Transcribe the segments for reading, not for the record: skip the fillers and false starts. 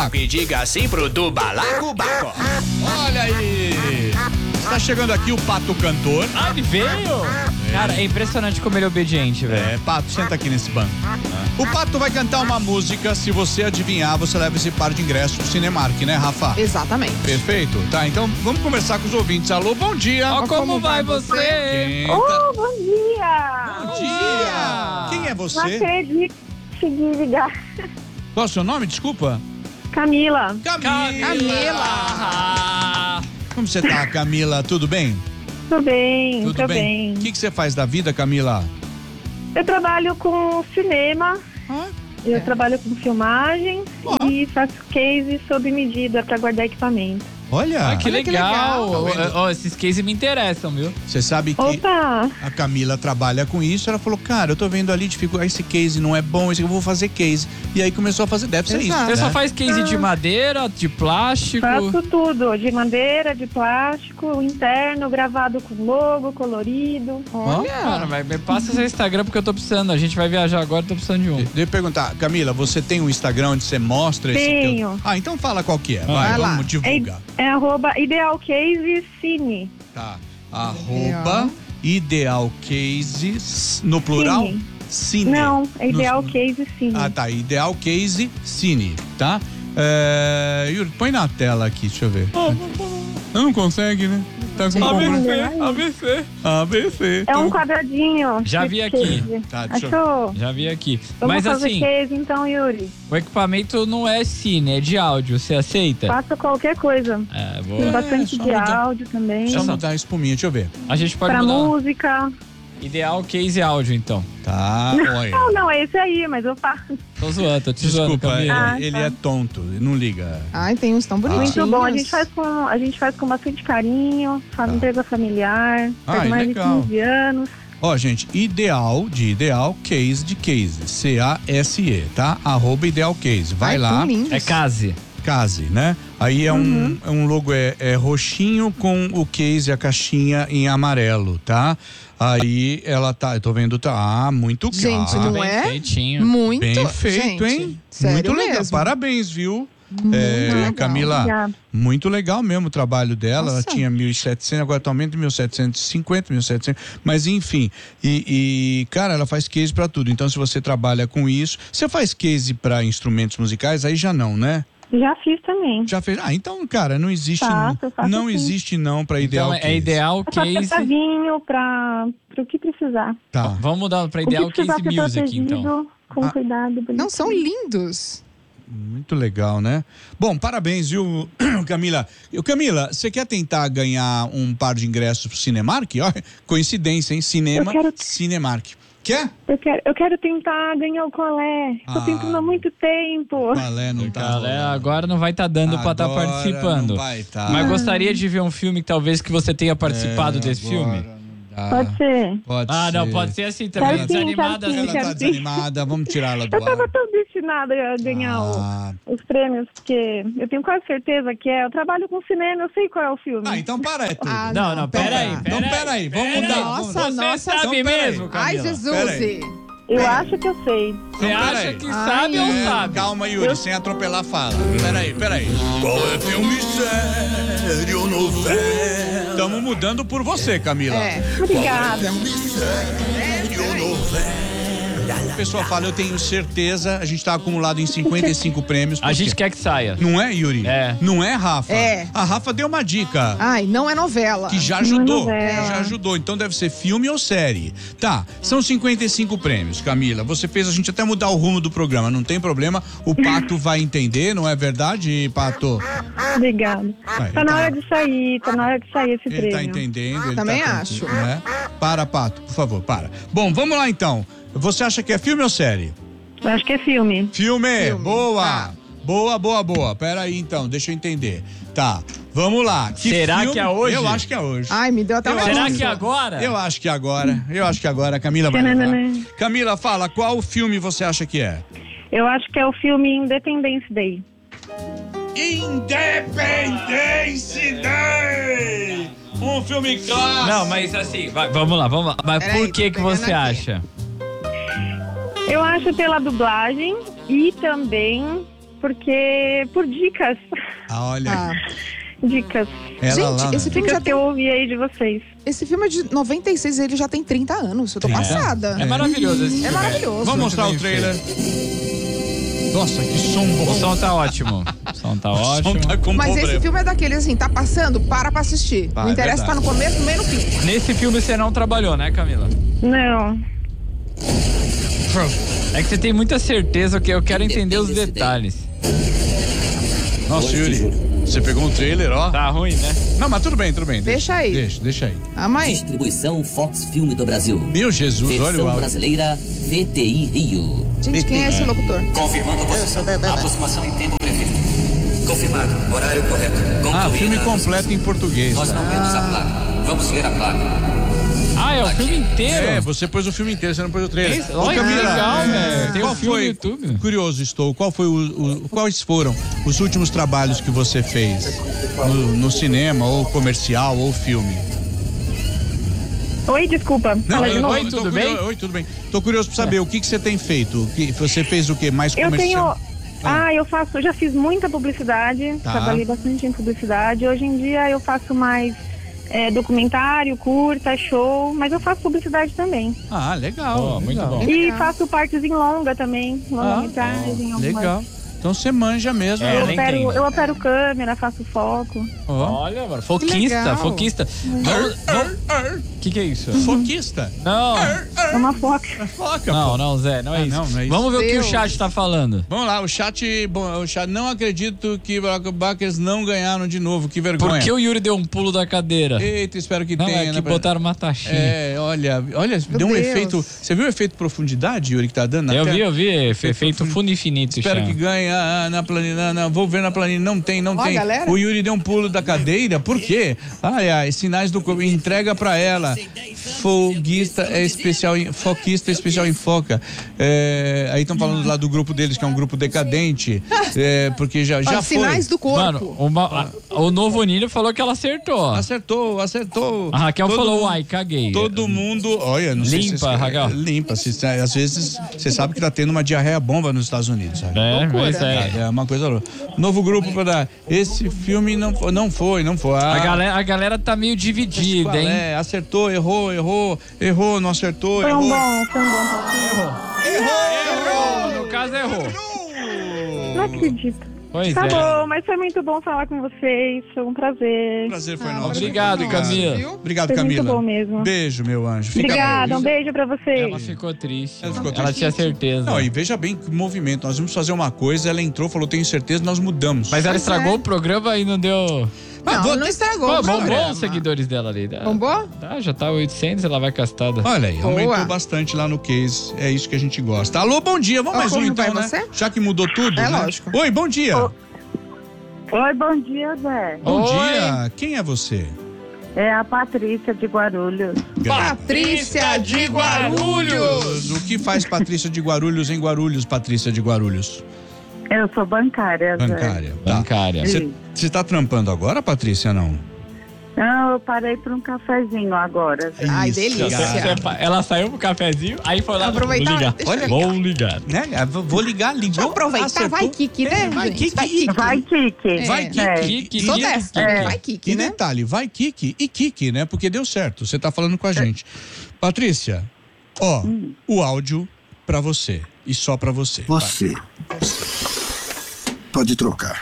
balacobaco. E diga sim pro do balacobaco. Olha aí. Está chegando aqui o Pato Cantor. Ah, ele veio? Cara, é impressionante como ele é obediente, velho. É, Pato, senta aqui nesse banco. O Pato vai cantar uma música. Se você adivinhar, você leva esse par de ingressos pro Cinemark, né, Rafa? Exatamente. Perfeito. Tá, então vamos conversar com os ouvintes. Alô, bom dia. Ó, como vai você? Quem tá- Oh, bom dia! Bom dia. Quem é Não você? acredito que consegui ligar. Qual é o seu nome? Desculpa. Camila. Camila! Como você tá, Camila? Tudo bem? Tudo bem, Tudo tô bem? O que você faz da vida, Camila? Eu trabalho com cinema, eu trabalho com filmagem e faço case sob medida para guardar equipamento. Olha, Ah, que Olha que legal. legal. Tá vendo? Ó, esses cases me interessam, viu? você sabe que Opa! a Camila trabalha com isso. Ela falou, cara, eu tô vendo ali, esse case não é bom, eu vou fazer case. E aí começou a fazer, deve ser Exato. isso, Você né? só faz case de madeira, de plástico? Faço tudo, de madeira, de plástico, interno, gravado com logo, colorido. Cara, mas me passa seu Instagram porque eu tô precisando. A gente vai viajar agora, tô precisando de um. Deixa eu perguntar, Camila, você tem um Instagram onde você mostra esse Tenho. Ah, então fala qual que é. Vai, Vai lá. vamos divulgar. É @idealcasecine. Tá. Arroba Ideal Cases no plural? Cine. Cine. Não, é No- Ideal Case Cine. Ah, tá. Ideal Case Cine, tá? Yuri, põe na tela aqui, deixa eu ver. Não consegue, né? Tá com ABC. ABC. É um quadradinho. Já de vi aqui. case. Tá, deixa eu Achou? Já vi aqui. Vamos Mas fazer assim, case então, Yuri. o equipamento não é cine, é de áudio. Você aceita? Faça qualquer coisa. É, Tem boa. bastante só de mudar. áudio também. Só mudar a espuminha, deixa eu ver. A gente pode Pra mudar. música. Ideal case áudio, então. Tá, olha. Não, é esse aí, mas eu faço. Tô zoando, tô te zoando, Desculpa, Camila. ele tá. é tonto, ele não liga. Ai, tem uns tão bonitinhos. Muito bom. A gente faz com bastante carinho, empresa familiar. Faz mais legal. de 15 anos. Ó, gente, ideal, case de case. C-A-S-E, tá? @ Ideal Case. Vai Ai, lá, tão lindos. É case. case, né? Aí é um logo é roxinho com o case, a caixinha em amarelo, tá? Aí ela tá, eu tô vendo, tá, muito Gente, caro. não Bem é? feitinho. Muito. Bem feito, gente, hein? Sério Muito legal. mesmo. Parabéns, viu? legal. Camila, Obrigada. muito legal mesmo o trabalho dela. Ela Nossa. tinha 1.700, agora atualmente 1.750, 1.700. Mas enfim, cara, ela faz case pra tudo. Então, se você trabalha com isso, você faz case pra instrumentos musicais, aí já não, né? Já fiz também. Já fez? Ah, então, cara, não existe Faço não sim. existe não pra ideal Então case. é ideal Eu faço case. vinho pro que precisar. Tá. Vamos mudar pra O que ideal precisar case ser music, protegido, então. com cuidado. Bonitinho. Não, são lindos. Muito legal, né? Bom, parabéns, viu, Camila? Camila, você quer tentar ganhar um par de ingressos pro Cinemark? Ó, coincidência, hein? Cinema, Eu quero- Cinemark. Quer? Eu quero tentar ganhar o colé. Tô tentando há muito tempo. Valé, não tá. Cara, rolando. agora não vai estar dando pra estar Agora participando. não vai tá. Mas gostaria de ver um filme que talvez que você tenha participado desse Agora filme? não dá. Pode ser. Pode Ah, não, ser. pode ser assim também. Quero sim, Desanimada. quero sim. Ela tá desanimada, vamos tirar ela do Eu tava ar. tão destinada a ganhar os prêmios, porque eu tenho quase certeza que é. Eu trabalho com cinema, eu sei qual é o filme. Ah, então para é tudo. Ah, Não, peraí. Então peraí, vamos mudar. Nossa, vamos... Você nossa. sabe Então, peraí. mesmo, Ai, Camila? Jesus. Peraí. Eu acho que eu sei. Você Então, acha peraí. que sabe ou sabe? Calma, Yuri, sem atropelar a fala. Peraí. Qual é filme sério ou novela? Estamos mudando por você, Camila. É. Obrigada. Filme sério ou novela? A pessoa fala, eu tenho certeza, a gente tá acumulado em 55 prêmios. A por gente quê? quer que saia. Não é, Yuri? É. Não é, Rafa? É. A Rafa deu uma dica. Ai, não é novela. Que já ajudou, novela. já ajudou. Então deve ser filme ou série. Tá, são 55 prêmios, Camila. Você fez a gente até mudar o rumo do programa, não tem problema. O Pato vai entender, não é verdade, Pato? Obrigada. Vai, Tá na hora de sair esse Ele prêmio. tá entendendo. Ele Também tá acho. Né? Para, Pato, por favor, para. Bom, vamos lá então. Você acha que é filme ou série? Eu acho que é filme. Filme. Boa. Tá. Boa. Pera aí então, deixa eu entender. Tá, vamos lá. Será que é hoje? Eu acho que é hoje. Ai, me deu até uma Será dúvida. que agora? Eu acho que agora. Camila vai levar. Tananana. Camila, fala, qual filme você acha que é? Eu acho que é o filme Independence Day. Independence Day! Um filme clássico. Não, mas assim, vamos lá. Mas Peraí, por que tô que você pegando aqui. acha? Eu acho pela dublagem e também porque por dicas. Olha, Ah. Dicas. ela Gente, lá. esse filme Dicas já que tem... eu ouvi aí de vocês. Esse filme é de 96, ele já tem 30 anos. Eu tô passada. É maravilhoso esse filme. É maravilhoso. Vamos mostrar o Muito bem trailer. Nossa, que som bom. O som tá ótimo. O som tá ótimo. Som tá com Mas problema. esse filme é daqueles assim, tá passando, para pra assistir. Ah, Não é interessa se tá no verdade. começo, no meio, no fim. Nesse filme você não trabalhou, né, Camila? Não. É que você tem muita certeza que eu quero entender os detalhes. Nossa, Yuri, você pegou um trailer, ó. Tá ruim, né? Não, mas tudo bem, tudo bem. Deixa aí. Deixa aí. Ama aí. Distribuição Fox Filme do Brasil. Meu Jesus, olha o Versão áudio. brasileira VTI Rio. Gente, quem é esse locutor? Confirmando a posição. Aproximação em tempo previsto. Confirmado. Horário correto. Ah, Concluída filme a completo em português. Nós não vemos a placa. Vamos ver a placa. Ah, é o filme inteiro? É, você pôs o filme inteiro, você não pôs o trailer. Olha que legal, velho. Tem Qual um filme foi, no YouTube. curioso estou, quais foram os últimos trabalhos que você fez no cinema, ou comercial, ou filme? Oi, desculpa. Fala de novo. Oi, tudo bem? Oi, tudo bem. Tô curioso pra saber o que você tem feito. Você fez o que? Mais Eu comercial? tenho. Eu já fiz muita publicidade, Tá. trabalhei bastante em publicidade. Hoje em dia eu faço mais documentário, curta, show, mas eu faço publicidade também. Ah, legal. Ó, muito legal. bom. E Legal. faço partes em longa também, longa-metragem. algumas. Legal. Então você manja mesmo. É, Eu nem opero, tem. eu opero câmera, faço foco. Ó. Olha, mano. Que Foquista, legal. foquista. O que é isso? Foquista. Não, É uma foca. Foca, não, pô. não, Zé, não é Ah, isso. não, não é isso. Vamos ver o que o Deus. chat tá falando. Vamos lá, o chat, não acredito que Bakers não ganharam de novo, que vergonha. Por que o Yuri deu um pulo da cadeira? Eita, espero que Não, tenha. é que né, botaram uma taxinha. É, olha, deu um Deus. efeito. Você viu o efeito profundidade, Yuri, que tá dando? Eu Até- vi, efeito fundo infinito. Espero chama. que ganhe na planilha. Não, vou ver na planilha. Não tem. Ó, galera. O Yuri deu um pulo da cadeira. Por quê? Ai, sinais do corpo. Entrega pra ela. Foquista especial em foca. Aí estão falando lá do grupo deles, que é um grupo decadente. Porque já Ó, foi. sinais do corpo. Mano, o Novo Nino falou que ela acertou. Acertou. A Raquel Todo falou, mundo- uai, caguei. Todo mundo, olha, não sei se Limpa, Raquel. limpa. Às vezes você sabe que tá tendo uma diarreia bomba nos Estados Unidos, sabe? É, Loucura. mas é. É uma coisa louca. Novo grupo pra dar. Esse filme não foi. A galera tá meio dividida, hein? Acertou, errou, não acertou, Foi um errou. bom palpite. Errou! No caso, errou. Não acredito. Pois Tá é. bom, mas foi muito bom falar com vocês. Foi um prazer. Prazer foi nosso. Obrigado, Camila. Viu? Obrigado, Foi Camila. muito bom mesmo. Beijo, meu anjo. Fica Obrigada, bem. um beijo pra vocês. Ela ficou triste. Ela ficou Ela triste. tinha certeza. Não, e veja bem que movimento. Nós vamos fazer uma coisa, ela entrou, falou, tenho certeza, nós mudamos. Mas ela Pois estragou é. o programa e não deu. Não estragou Pô, o bombou programa. os seguidores dela ali. Bombou? Tá, já tá 800, ela vai castada. Olha aí, aumentou Boa. bastante lá no case. É isso que a gente gosta. Alô, bom dia. Vamos Ó, mais um como então, vai né? você? Já que mudou tudo, É né? lógico. Oi, bom dia. Oi, bom dia, Zé. Bom Oi. dia. Quem é você? É a Patrícia de Guarulhos. Patrícia de Guarulhos. O que faz Patrícia de Guarulhos em Guarulhos, Patrícia de Guarulhos? Eu sou bancária, Zé. Bancária. Tá. Bancária. Você tá trampando agora, Patrícia, não? Não, eu parei para um cafezinho agora. Zé. Ai, Isso, delícia. cara. Ela saiu pro cafezinho, aí foi lá. Aproveitar, Vou ligar. deixa eu Vou ligar. Né? Vou ligar, ligou. Deixa eu aproveitar, acertou. vai Kiki, né, Vai gente? Kiki. Vai Kiki. Vai, Kiki. Vai, É. Kiki. Kiki. Sou Kiki. dessa. É. Vai Kiki, E né? detalhe, vai Kiki e Kiki, né? Porque deu certo. Você tá falando com a gente. Patrícia, ó, o áudio pra você. E só pra você. Você pode trocar.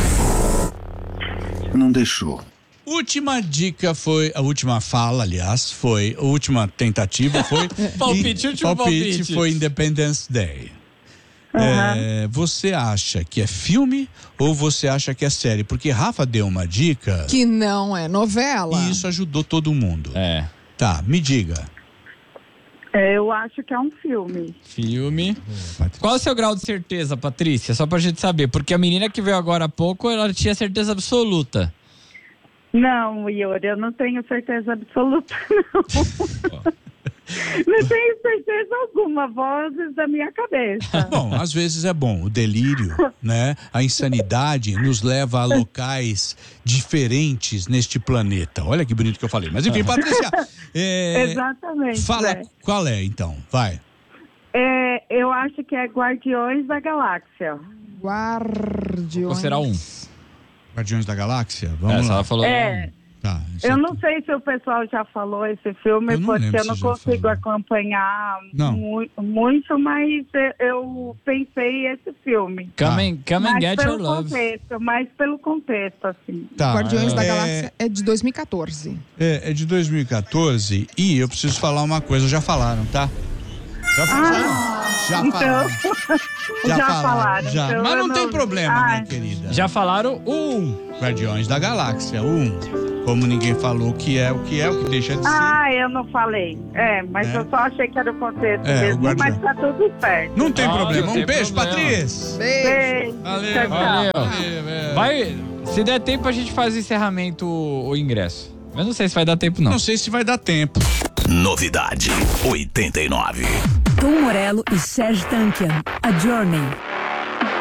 Não deixou. Última dica foi, a última fala, aliás, foi, a última tentativa foi... Palpite, último palpite. foi Independence Day. Você acha que é filme ou você acha que é série? Porque Rafa deu uma dica Que não é novela. e isso ajudou todo mundo. É. Tá, me diga. Eu acho que é um filme. Filme. Qual é o seu grau de certeza, Patrícia? Só pra gente saber. Porque a menina que veio agora há pouco, ela tinha certeza absoluta. Não, Yuri, eu não tenho certeza absoluta, não. Não tenho certeza alguma, vozes da minha cabeça. Bom, às vezes é bom. O delírio, né? A insanidade nos leva a locais diferentes neste planeta. Olha que bonito que eu falei. Mas enfim, Patrícia, Exatamente. fala Zé. qual é então, vai. Eu acho que é Guardiões da Galáxia. Guardiões. Ou será um? Guardiões da Galáxia? Vamos lá. Ela falou. Tá, Eu não sei se o pessoal já falou esse filme, Eu não porque lembro eu não se já consigo falou. acompanhar Não. muito, mas eu pensei esse filme. Come and Mas Get Your pelo Love. contexto, mais pelo contexto, assim. Tá, Guardiões da Galáxia é de 2014. É de 2014 e eu preciso falar uma coisa, já falaram, tá? Já falaram. Já então, falaram. já falaram. Já. Então Mas eu não tem problema, minha querida. Já falaram Guardiões da Galáxia, Como ninguém falou o que é, o que deixa de ser. Eu não falei. Mas Né? eu só achei que era o contexto É, o mesmo, Guardião. mas tá tudo certo. Não tem Ah, problema. não Um tem beijo, problema. Patrícia. Beijo. Valeu. Tchau, tchau. Valeu. Vai, se der tempo, a gente faz o encerramento, o ingresso. Eu não sei se vai dar tempo, não. Não sei se vai dar tempo. Novidade 89. Tom Morello e Serge Tankian. A Journey.